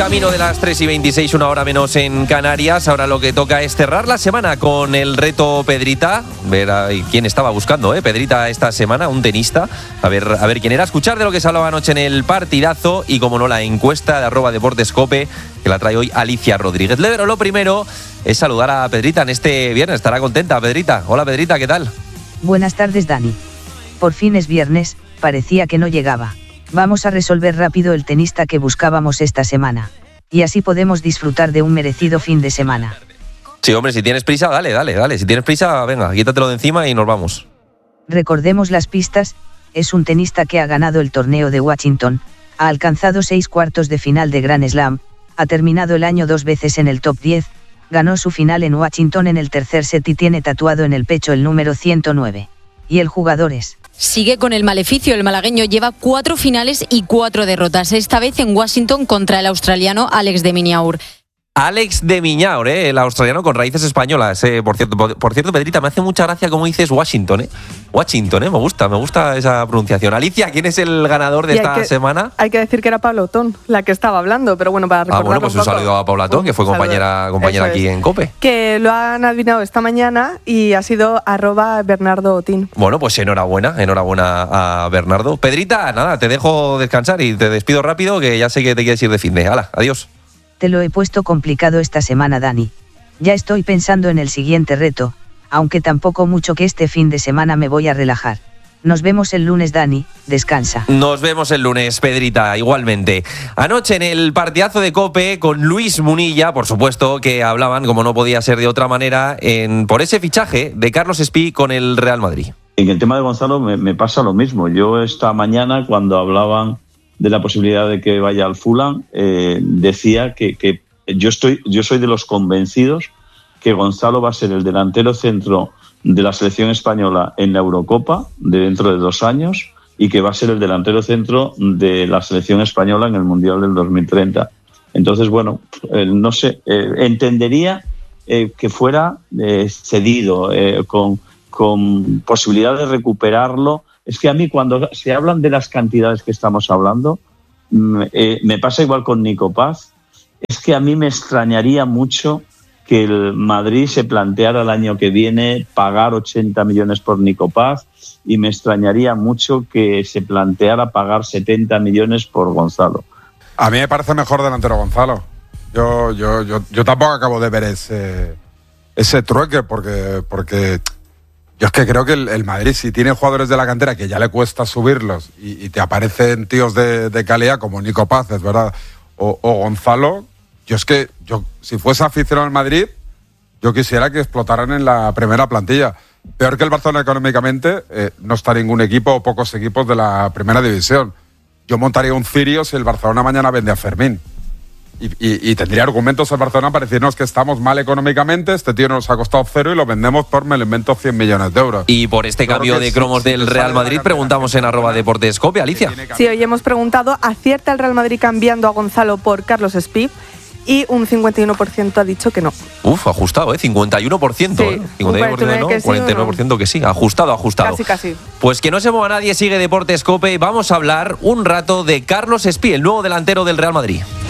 Camino de las 3:26, una hora menos en Canarias. Ahora lo que toca es cerrar la semana con el reto Pedrita. Ver quién estaba buscando, Pedrita esta semana, un tenista. A ver quién era. Escuchar de lo que se hablaba anoche en el partidazo y, como no, la encuesta de @deportescope que la trae hoy Alicia Rodríguez. Pero lo primero es saludar a Pedrita en este viernes. Estará contenta, Pedrita. Hola, Pedrita, ¿qué tal? Buenas tardes, Dani. Por fin es viernes, parecía que no llegaba. Vamos a resolver rápido el tenista que buscábamos esta semana. Y así podemos disfrutar de un merecido fin de semana. Sí, hombre, si tienes prisa, dale. Si tienes prisa, venga, quítatelo de encima y nos vamos. Recordemos las pistas. Es un tenista que ha ganado el torneo de Washington, ha alcanzado 6 cuartos de final de Grand Slam, ha terminado el año 2 veces en el top 10, ganó su final en Washington en el tercer set y tiene tatuado en el pecho el número 109. Y el jugador es... Sigue con el maleficio. El malagueño lleva 4 finales y 4 derrotas, esta vez en Washington contra el australiano Alex de Minaur. Alex de Minaur, el australiano con raíces españolas. Por cierto, Pedrita, me hace mucha gracia cómo dices Washington, Washington, me gusta esa pronunciación. Alicia, ¿quién es el ganador de esta semana? Hay que decir que era Paula Otón la que estaba hablando, pero bueno, para recordarlo pues un saludo a Paula Otón, que fue compañera aquí en COPE. Que lo han adivinado esta mañana y ha sido @Bernardo Otín. Bueno, pues enhorabuena a Bernardo. Pedrita, nada, te dejo descansar y te despido rápido, que ya sé que te quieres ir de finde. Hala, adiós. Te lo he puesto complicado esta semana, Dani. Ya estoy pensando en el siguiente reto, aunque tampoco mucho, que este fin de semana me voy a relajar. Nos vemos el lunes, Dani, descansa. Nos vemos el lunes, Pedrita, igualmente. Anoche en el partidazo de COPE con Luis Munilla, por supuesto, que hablaban, como no podía ser de otra manera, por ese fichaje de Carlos Espí con el Real Madrid. En el tema de Gonzalo me pasa lo mismo. Yo esta mañana, cuando hablaban de la posibilidad de que vaya al Fulham, decía que yo soy de los convencidos que Gonzalo va a ser el delantero centro de la selección española en la Eurocopa de dentro de 2 años y que va a ser el delantero centro de la selección española en el Mundial del 2030. Entonces, bueno, no sé, entendería que fuera cedido, con posibilidad de recuperarlo. Es que a mí, cuando se hablan de las cantidades que estamos hablando, me pasa igual con Nico Paz. Es que a mí me extrañaría mucho que el Madrid se planteara el año que viene pagar 80 millones por Nico Paz, y me extrañaría mucho que se planteara pagar 70 millones por Gonzalo. A mí me parece mejor delantero Gonzalo. Yo tampoco acabo de ver ese trueque, porque yo es que creo que el Madrid, si tiene jugadores de la cantera que ya le cuesta subirlos y te aparecen tíos de calidad como Nico Paz, es verdad, o Gonzalo, yo si fuese aficionado al Madrid, yo quisiera que explotaran en la primera plantilla. Peor que el Barcelona económicamente, no está ningún equipo o pocos equipos de la primera división. Yo montaría un cirio si el Barcelona mañana vende a Fermín. Y tendría argumentos el Barcelona para decirnos que estamos mal económicamente, este tío nos ha costado 0 y lo vendemos por, me lo invento, 100 millones de euros. Y por este cambio de cromos del Real Madrid preguntamos en @deportescope, Alicia. Sí, hoy hemos preguntado, ¿acierta el Real Madrid cambiando a Gonzalo por Carlos Espí? Y un 51% ha dicho que no. Ajustado, 51%. Sí, 51% no, 49% que sí. Ajustado. Casi. Pues que no se mueva nadie, sigue Deportescope y vamos a hablar un rato de Carlos Espí, el nuevo delantero del Real Madrid.